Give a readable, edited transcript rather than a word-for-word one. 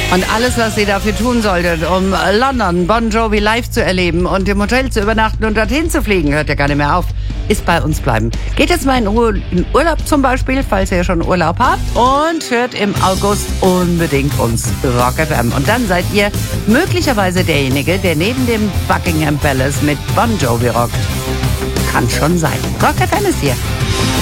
Und alles, was ihr dafür tun solltet, um London, Bon Jovi live zu erleben und im Hotel zu übernachten und dorthin zu fliegen, hört ja gar nicht mehr auf, ist bei uns bleiben. Geht jetzt mal in Urlaub zum Beispiel, falls ihr schon Urlaub habt, und hört im August unbedingt uns Rock FM. Und dann seid ihr möglicherweise derjenige, der neben dem Buckingham Palace mit Bon Jovi rockt. Kann schon sein. Rock FM ist hier.